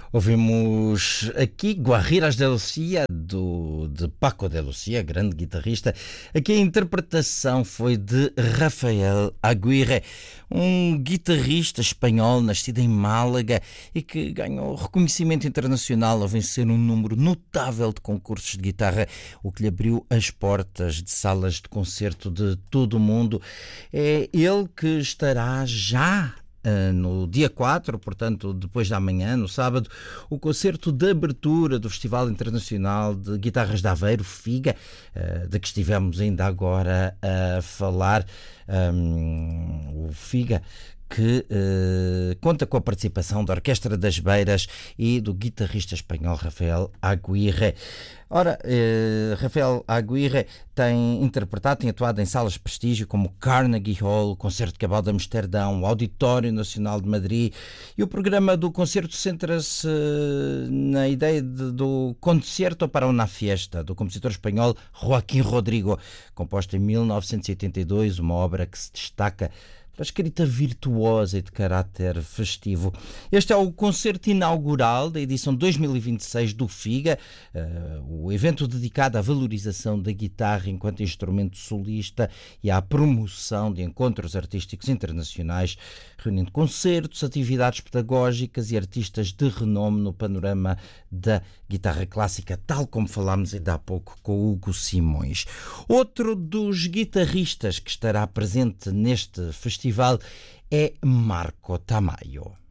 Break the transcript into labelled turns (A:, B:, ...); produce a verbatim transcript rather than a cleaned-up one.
A: Ouvimos aqui Guajires de Lucia, do, de Paco de Lucia, grande guitarrista. Aqui a interpretação foi de Rafael Aguirre, um guitarrista espanhol nascido em Málaga e que ganhou reconhecimento internacional ao vencer um número notável de concursos de guitarra, o que lhe abriu as portas de salas de concerto de todo o mundo. É ele que estará já no dia quatro, portanto depois da manhã, no sábado, o concerto de abertura do Festival Internacional de Guitarras de Aveiro, FIGA, de que estivemos ainda agora a falar. Um, o FIGA que uh, conta com a participação da Orquestra das Beiras e do guitarrista espanhol Rafael Aguirre. Ora, uh, Rafael Aguirre tem interpretado, tem atuado em salas de prestígio como o Carnegie Hall, o Concerto de Cabal de Amsterdão, o Auditório Nacional de Madrid, e o programa do concerto centra-se uh, na ideia de, do Concerto para una Fiesta, do compositor espanhol Joaquim Rodrigo, composta em mil novecentos e oitenta e dois, uma obra que se destaca pela escrita virtuosa e de caráter festivo. Este é o concerto inaugural da edição dois mil e vinte e seis do FIGA, uh, o evento dedicado à valorização da guitarra enquanto instrumento solista e à promoção de encontros artísticos internacionais, reunindo concertos, atividades pedagógicas e artistas de renome no panorama da guitarra clássica, tal como falámos ainda há pouco com o Hugo Simões. Outro dos guitarristas que estará presente neste festival é Marco Tamayo.